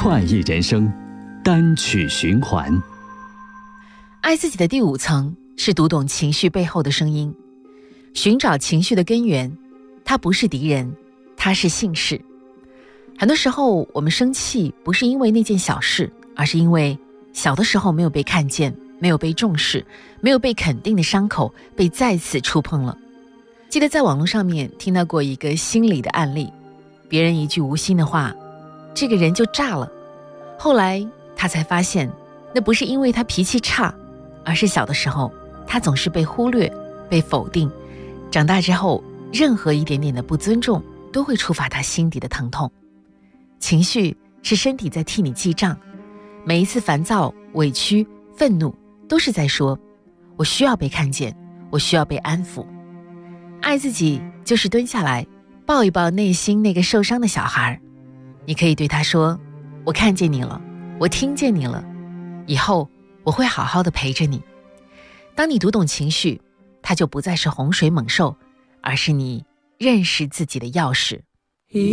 创意人生，单曲循环。 爱自己的第5层是读懂情绪背后的声音，寻找情绪的根源，它不是敌人，它是信使。很多时候我们生气不是因为那件小事，而是因为小的时候没有被看见，没有被重视，没有被肯定的伤口被再次触碰了。记得在网络上面听到过一个心理的案例，别人一句无心的话，这个人就炸了。后来他才发现，那不是因为他脾气差，而是小的时候他总是被忽略，被否定。长大之后，任何一点点的不尊重都会触发他心底的疼痛。情绪是身体在替你记账，每一次烦躁、委屈、愤怒都是在说，我需要被看见，我需要被安抚。爱自己就是蹲下来抱一抱内心那个受伤的小孩，你可以对他说，我看见你了，我听见你了，以后我会好好的陪着你。当你读懂情绪，它就不再是洪水猛兽，而是你认识自己的钥匙。